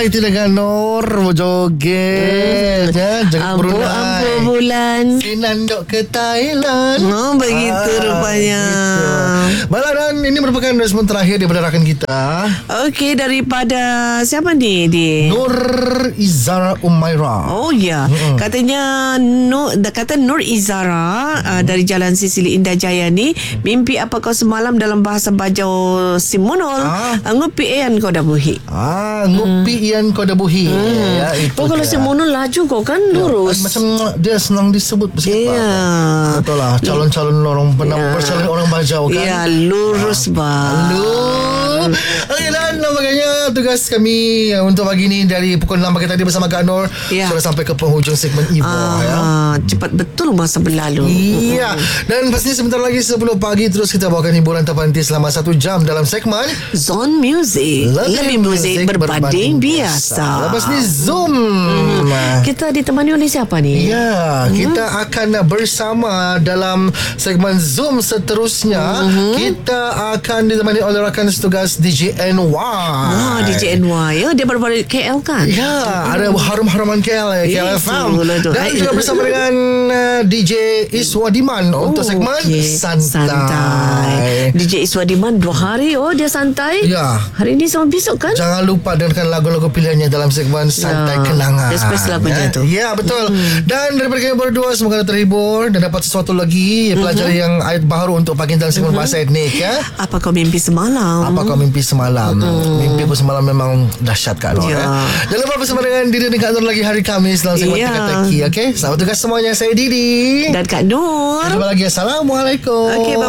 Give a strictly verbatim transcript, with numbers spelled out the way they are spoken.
itu dengan Nur joget ya, jangan Ampu Brunei. ampu bulan Sinandok ke Thailand. Oh begitu ah, rupanya gitu. Malah dan ini merupakan respon terakhir daripada rakan kita. Okey, daripada siapa ni di Nur Izara Umaira. Oh ya, mm-hmm. katanya Nur, kata Nur Izara mm-hmm. uh, dari Jalan Sisili Indah Jaya ni, mimpi apa kau semalam dalam bahasa Bajau Simonol, ah. uh, ngupi ian kau dah buhi. Ah, ngupi mm. ian kau dah buhi. Mm. Ya, itu. Oh, kalau Simonol laju kau kan lurus. Ya, macam dia senang disebut bersikap. Ya. Betul lah, calon-calon orang penam ya. percalon orang Bajau kan. Ya, lurus ah. bah. Lurus. Okey, dan nampaknya tugas kami untuk pagi ni dari pukul enam pagi tadi bersama Kak Nur ya. Sudah sampai ke penghujung segmen Ibu ah, ya. Cepat betul masa berlalu. Iya. Dan pastinya sebentar lagi sepuluh pagi terus kita bawakan hiburan terpanti selama satu jam dalam segmen Zone Music. Lebih, Lebih muzik berbanding, berbanding biasa. Lepas ni Zoom. Hmm. Kita ditemani oleh siapa ni? Ya, hmm. kita akan bersama dalam segmen Zoom seterusnya. Hmm. Kita akan ditemani oleh rakan setugas D J N Y. Ah, D J N Y. Ya, dia baru dari K L kan? Ya, hmm. ada harum-haruman K L, K L F M. Dan juga bersama dengan uh, D J Iswadiman oh, untuk segmen okay. Santai. Santai. D J Iswadiman dua hari oh dia santai. Ya. Hari ini sama besok kan? Jangan lupa dengarkan lagu-lagu pilihannya dalam segmen Santai ya. Kenangan. Dia space lagunya ya. tu. Ya, betul. Hmm. Dan daripada kami berdua semoga anda terhibur dan dapat sesuatu lagi mm-hmm. pelajari yang ayat baru untuk pagi dalam segmen mm-hmm. bahasa etnik ya. Apa kau mimpi semalam? Apa kau mimpi semalam? Mm-hmm. Mimpi aku semalam memang dahsyat Kak Nur. Ya. Ya. Jangan lupa bersama dengan Didi dan Kak Nur lagi hari Khamis dalam segmen ya. Teka-teki. Okey. Selamat tugas semuanya. Saya Didi dan Kak Nur. Jumpa lagi. Assalamualaikum. Okey.